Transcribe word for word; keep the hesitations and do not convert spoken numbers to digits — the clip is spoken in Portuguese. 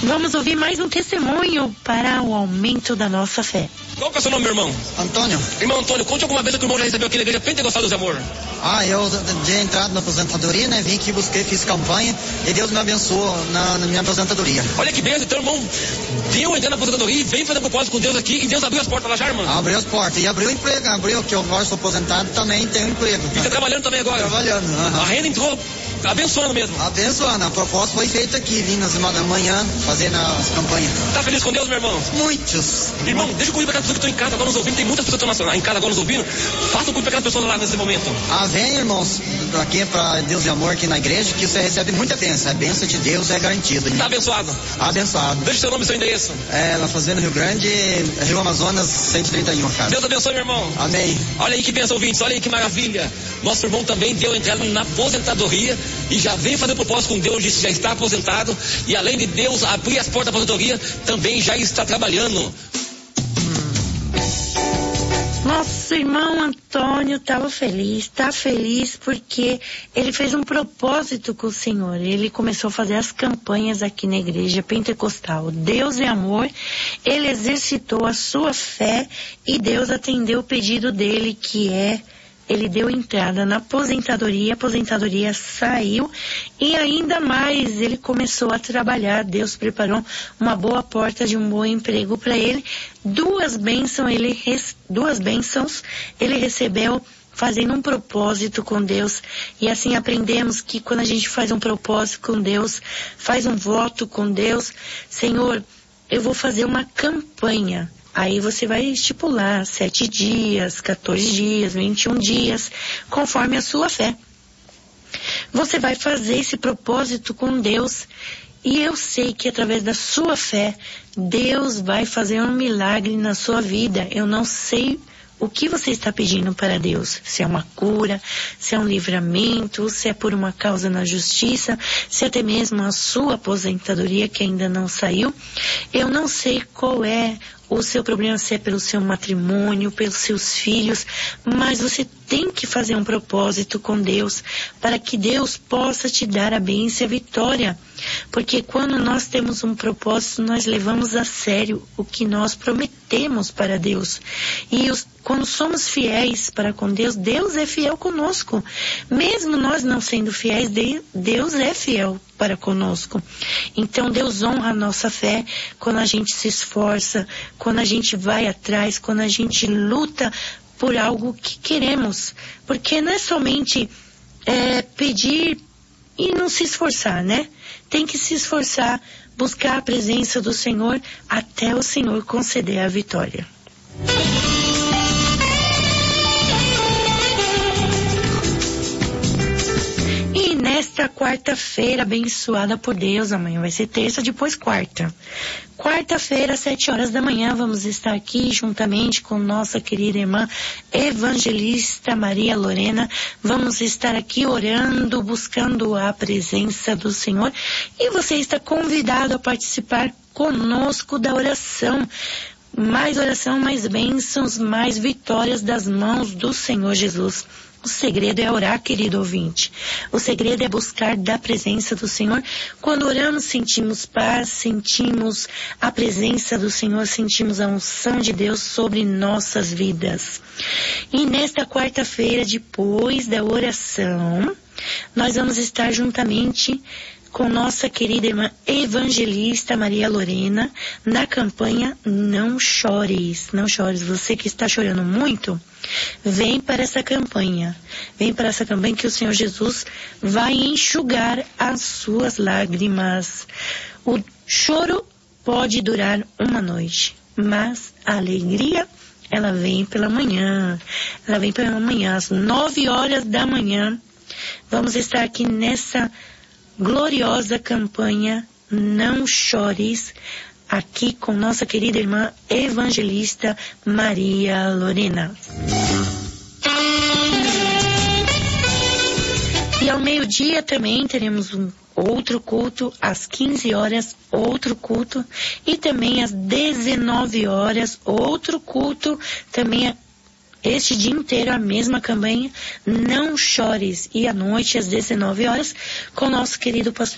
Vamos ouvir mais um testemunho para o aumento da nossa fé. Qual que é o seu nome, meu irmão? Antônio. Irmão Antônio, conte alguma vez que o irmão já recebeu aqui na igreja Pentecostal do Amor. Ah, eu tinha entrado na aposentadoria, né? Vim aqui, busquei, fiz campanha e Deus me abençoou na, na minha aposentadoria. Olha que bênção, então, irmão, deu entrar na aposentadoria e vem fazer propósito com Deus aqui e Deus abriu as portas lá já, irmão. Abriu as portas e abriu o emprego, abriu, que eu agora sou aposentado, também tenho emprego. E tá trabalhando também agora? Trabalhando, uh-huh. A renda entrou abençoando mesmo. Abençoando, a proposta foi feita aqui, vim nas da manhã, fazendo as campanhas. Tá feliz com Deus, meu irmão? Muitos. Irmão, deixa eu cuidar para aquelas pessoas que estão em casa agora nos ouvindo, tem muitas pessoas que estão em casa agora nos ouvindo, faça o cuidado para aquelas pessoas lá nesse momento. Ah, vem, irmãos, aqui para Deus de Amor, aqui na igreja, que você recebe muita bênção, a bênção de Deus é garantida. Tá abençoado? Abençoado. Deixa o seu nome e seu endereço. É, na Fazenda Rio Grande, Rio Amazonas, cento e trinta e um, cara. Deus abençoe, meu irmão. Amém. Olha aí que bênção, ouvintes, olha aí que maravilha. Nosso irmão também deu entrada na aposentadoria e já veio fazer propósito com Deus, disse que já está aposentado e além de Deus abrir as portas da aposentadoria, também já está trabalhando. Nosso irmão Antônio estava feliz, está feliz porque ele fez um propósito com o Senhor. Ele começou a fazer as campanhas aqui na igreja pentecostal. Deus é amor, ele exercitou a sua fé e Deus atendeu o pedido dele, que é... Ele deu entrada na aposentadoria, a aposentadoria saiu e ainda mais ele começou a trabalhar. Deus preparou uma boa porta de um bom emprego para ele. Duas bênçãos ele, duas bênçãos ele recebeu fazendo um propósito com Deus. E assim aprendemos que quando a gente faz um propósito com Deus, faz um voto com Deus, Senhor, eu vou fazer uma campanha. Aí você vai estipular sete dias, quatorze dias, vinte e um dias, conforme a sua fé. Você vai fazer esse propósito com Deus e eu sei que através da sua fé, Deus vai fazer um milagre na sua vida. Eu não sei o que você está pedindo para Deus, se é uma cura, se é um livramento, se é por uma causa na justiça, se é até mesmo a sua aposentadoria que ainda não saiu. Eu não sei qual é o seu problema, se é pelo seu matrimônio, pelos seus filhos, mas você tem que fazer um propósito com Deus, para que Deus possa te dar a bênção e a vitória. Porque quando nós temos um propósito, nós levamos a sério o que nós prometemos para Deus. E os, quando somos fiéis para com Deus, Deus é fiel conosco. Mesmo nós não sendo fiéis, Deus é fiel para conosco. Então Deus honra a nossa fé quando a gente se esforça, quando a gente vai atrás, quando a gente luta por algo que queremos. Porque não é somente é, pedir e não se esforçar, né? Tem que se esforçar, buscar a presença do Senhor até o Senhor conceder a vitória. E nesta quarta-feira, abençoada por Deus, amanhã vai ser terça, depois quarta. Quarta-feira, às sete horas da manhã, vamos estar aqui juntamente com nossa querida irmã evangelista Maria Lorena. Vamos estar aqui orando, buscando a presença do Senhor. E você está convidado a participar conosco da oração. Mais oração, mais bênçãos, mais vitórias das mãos do Senhor Jesus. O segredo é orar, querido ouvinte. O segredo é buscar da presença do Senhor. Quando oramos, sentimos paz, sentimos a presença do Senhor, sentimos a unção de Deus sobre nossas vidas. E nesta quarta-feira, depois da oração, nós vamos estar juntamente com nossa querida irmã evangelista Maria Lorena na campanha Não Chores. Não Chores. Você que está chorando muito, vem para essa campanha. Vem para essa campanha que o Senhor Jesus vai enxugar as suas lágrimas. O choro pode durar uma noite, mas a alegria, ela vem pela manhã. Ela vem pela manhã, às nove horas da manhã. Vamos estar aqui nessa gloriosa campanha Não Chores, aqui com nossa querida irmã evangelista Maria Lorena. E ao meio-dia também teremos um outro culto, às quinze horas, outro culto, e também às dezenove horas, outro culto, também este dia inteiro a mesma campanha, Não Chores, e à noite às dezenove horas, com nosso querido pastor